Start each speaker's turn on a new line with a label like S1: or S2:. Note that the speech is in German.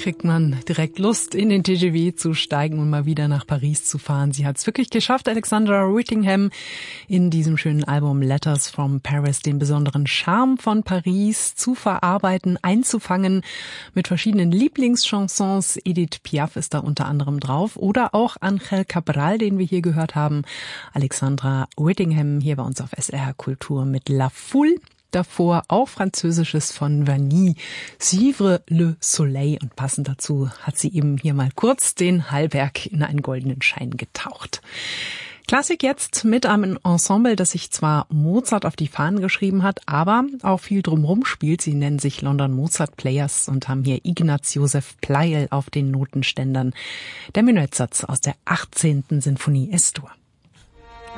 S1: kriegt man direkt Lust, in den TGV zu steigen und mal wieder nach Paris zu fahren. Sie hat es wirklich geschafft, Alexandra Whittingham, in diesem schönen Album Letters from Paris den besonderen Charme von Paris zu verarbeiten, einzufangen mit verschiedenen Lieblingschansons. Edith Piaf ist da unter anderem drauf oder auch Ángel Cabral, den wir hier gehört haben. Alexandra Whittingham hier bei uns auf SRH Kultur mit La Foule. Davor auch Französisches von Vanille, Suivre le Soleil, und passend dazu hat sie eben hier mal kurz den Hallberg in einen goldenen Schein getaucht. Klassik jetzt mit einem Ensemble, das sich zwar Mozart auf die Fahnen geschrieben hat, aber auch viel drumherum spielt. Sie nennen sich London Mozart Players und haben hier Ignaz Josef Pleyel auf den Notenständern. Der Menuettsatz aus der 18. Sinfonie S-Dur.